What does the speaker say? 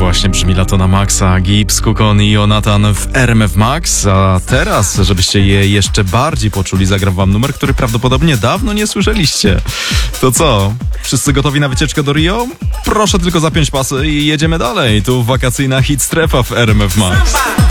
właśnie brzmi Lato na Maxa, Gibbs, Kukon i Jonathan w RMF Max. A teraz, żebyście je jeszcze bardziej poczuli, zagram wam numer, który prawdopodobnie dawno nie słyszeliście. To co? Wszyscy gotowi na wycieczkę do Rio? Proszę tylko zapiąć pasy i jedziemy dalej. Tu wakacyjna hit strefa w RMF Max.